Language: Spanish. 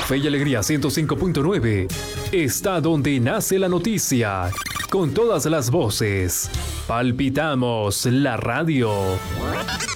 Fe y Alegría 105.9 está donde nace la noticia, con todas las voces. Palpitamos la radio.